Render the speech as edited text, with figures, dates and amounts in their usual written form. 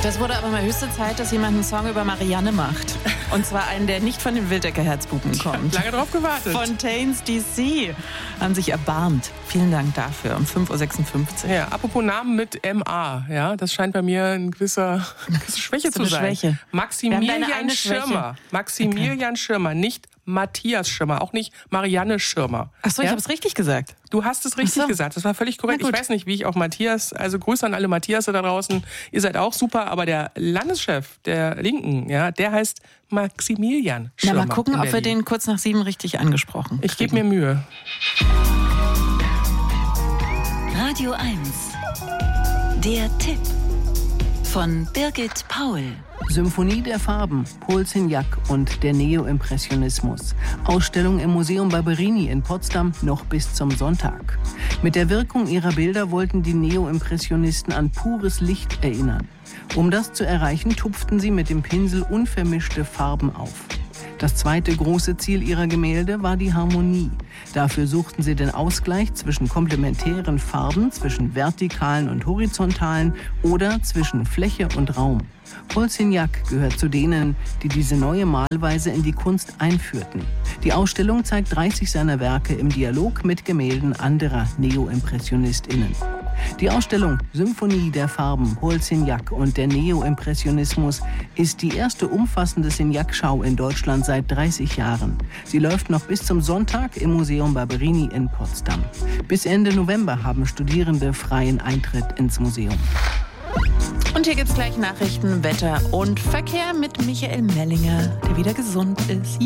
Das wurde aber mal höchste Zeit, dass jemand einen Song über Marianne macht. Und zwar einen, der nicht von den Wildecker-Herzbuben kommt. Lange drauf gewartet. Fontaines DC haben sich erbarmt. Vielen Dank dafür, um 5.56 Uhr. Ja, apropos Namen mit MA, ja, das scheint bei mir eine gewisse Schwäche zu sein. Schwäche. Maximilian Schirmer. Maximilian Schirmer, nicht Matthias Schirmer, auch nicht Marianne Schirmer. Achso, ich habe es richtig gesagt. Du hast es richtig gesagt, das war völlig korrekt. Ich weiß nicht, wie ich auch Matthias, also Grüße an alle Matthiasse da draußen, ihr seid auch super, aber der Landeschef der Linken, ja, der heißt Maximilian Schirmer. Na, mal gucken, ob wir den kurz nach 7 richtig angesprochen kriegen. Ich gebe mir Mühe. Radio 1. Der Tipp von Birgit Paul. Symphonie der Farben, Paul Signac und der Neoimpressionismus. Ausstellung im Museum Barberini in Potsdam noch bis zum Sonntag. Mit der Wirkung ihrer Bilder wollten die Neoimpressionisten an pures Licht erinnern. Um das zu erreichen, tupften sie mit dem Pinsel unvermischte Farben auf. Das zweite große Ziel ihrer Gemälde war die Harmonie. Dafür suchten sie den Ausgleich zwischen komplementären Farben, zwischen vertikalen und horizontalen oder zwischen Fläche und Raum. Paul Signac gehört zu denen, die diese neue Malweise in die Kunst einführten. Die Ausstellung zeigt 30 seiner Werke im Dialog mit Gemälden anderer NeoimpressionistInnen. Die Ausstellung Symphonie der Farben, Paul Signac und der Neoimpressionismus ist die erste umfassende Signac-Schau in Deutschland seit 30 Jahren. Sie läuft noch bis zum Sonntag im Museum Barberini in Potsdam. Bis Ende November haben Studierende freien Eintritt ins Museum. Und hier gibt's gleich Nachrichten, Wetter und Verkehr mit Michael Mellinger, der wieder gesund ist.